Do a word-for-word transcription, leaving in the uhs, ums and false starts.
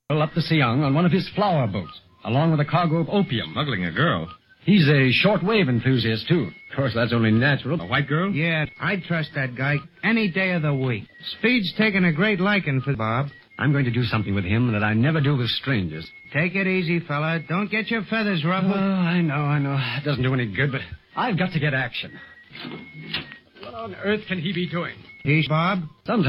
up the Siang on one of his flower boats, along with a cargo of opium. Smuggling a girl? He's a shortwave enthusiast, too. Of course, that's only natural. A white girl? Yeah, I'd trust that guy any day of the week. Speed's taken a great liking for Bob. I'm going to do something with him that I never do with strangers. Take it easy, fella. Don't get your feathers ruffled. Oh, I know, I know. It doesn't do any good, but I've got to get action. What on earth can he be doing? He's Bob? Sometimes